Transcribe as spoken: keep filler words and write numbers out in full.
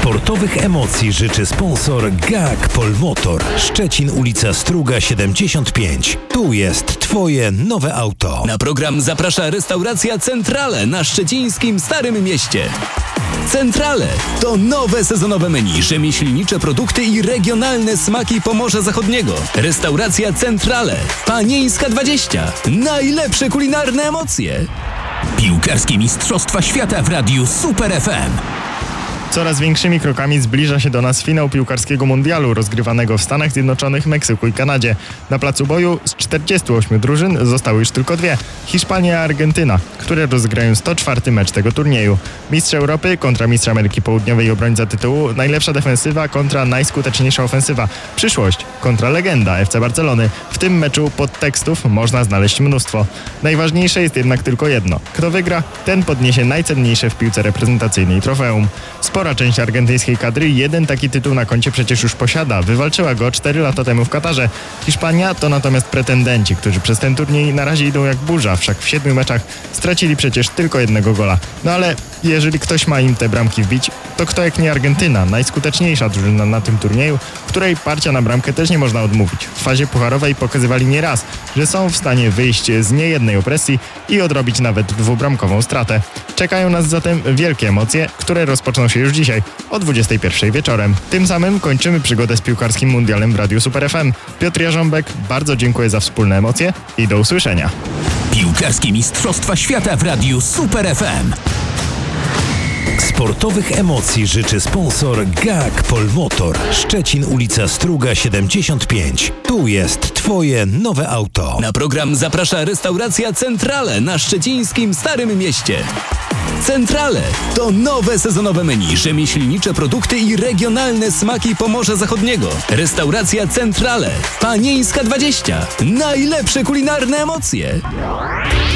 Sportowych emocji życzy sponsor G A K Polmotor. Szczecin, ulica Struga siedemdziesiąt pięć. Tu jest Twoje nowe auto. Na program zaprasza restauracja Centrale na szczecińskim Starym Mieście. Centrale to nowe sezonowe menu, rzemieślnicze produkty i regionalne smaki Pomorza Zachodniego. Restauracja Centrale, Panieńska dwadzieścia. Najlepsze kulinarne emocje. Piłkarskie Mistrzostwa Świata w Radiu Super F M. Coraz większymi krokami zbliża się do nas finał piłkarskiego mundialu rozgrywanego w Stanach Zjednoczonych, Meksyku i Kanadzie. Na placu boju z czterdziestu ośmiu drużyn zostały już tylko dwie. Hiszpania i Argentyna, które rozgrają sto czwarty mecz tego turnieju. Mistrz Europy kontra mistrz Ameryki Południowej i obrońca tytułu, najlepsza defensywa kontra najskuteczniejsza ofensywa. Przyszłość kontra legenda F C Barcelony. W tym meczu podtekstów można znaleźć mnóstwo. Najważniejsze jest jednak tylko jedno. Kto wygra, ten podniesie najcenniejsze w piłce reprezentacyjnej trofeum. Spora część argentyńskiej kadry jeden taki tytuł na koncie przecież już posiada. Wywalczyła go cztery lata temu w Katarze. Hiszpania to natomiast pretendenci, którzy przez ten turniej na razie idą jak burza, wszak w siedmiu meczach stracili przecież tylko jednego gola. No ale jeżeli ktoś ma im te bramki wbić, to kto jak nie Argentyna, najskuteczniejsza drużyna na tym turnieju, której parcia na bramkę też nie można odmówić. W fazie pucharowej pokazywali nieraz, że są w stanie wyjść z niejednej opresji i odrobić nawet dwubramkową stratę. Czekają nas zatem wielkie emocje, które rozpoczną się już dzisiaj o dwudziestej pierwszej wieczorem. Tym samym kończymy przygodę z piłkarskim mundialem w Radiu Super F M. Piotr Jarząbek, bardzo dziękuję za wspólne emocje i do usłyszenia. Piłkarskie Mistrzostwa Świata w Radiu Super F M. Sportowych emocji życzy sponsor G A K Polmotor. Szczecin, ulica Struga siedemdziesiąt pięć. Tu jest Twoje nowe auto. Na program zaprasza restauracja Centrale na szczecińskim Starym Mieście. Centrale to nowe sezonowe menu, rzemieślnicze produkty i regionalne smaki Pomorza Zachodniego. Restauracja Centrale, Panieńska dwadzieścia. Najlepsze kulinarne emocje.